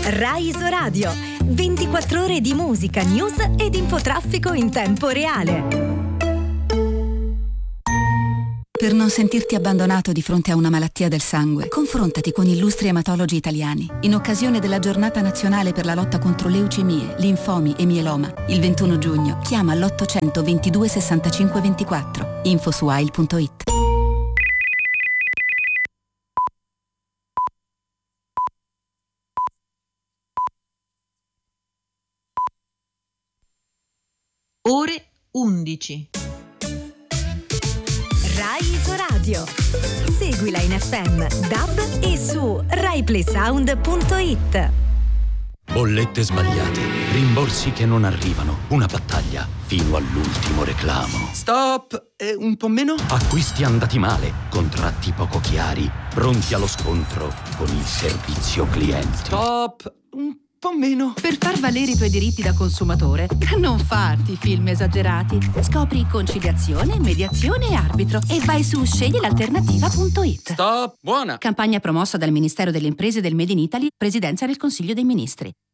Rai Isoradio, 24 ore di musica, news ed infotraffico in tempo reale. Per non sentirti abbandonato di fronte a una malattia del sangue, confrontati con illustri ematologi italiani. In occasione della Giornata Nazionale per la lotta contro leucemie, linfomi e mieloma, il 21 giugno, chiama l'800 22 65 24. Info su AIL.it. Ore 11. Rai Isoradio. Seguila in FM, DAB e su RaiPlaySound.it. Bollette sbagliate, rimborsi che non arrivano, una battaglia fino all'ultimo reclamo. Stop! Un po' meno? Acquisti andati male, contratti poco chiari, pronti allo scontro con il servizio clienti. Stop! Un po' meno. Per far valere i tuoi diritti da consumatore, non farti film esagerati. Scopri conciliazione, mediazione e arbitro e vai su sceglielalternativa.it. Stop! Buona! Campagna promossa dal Ministero delle Imprese e del Made in Italy, Presidenza del Consiglio dei Ministri.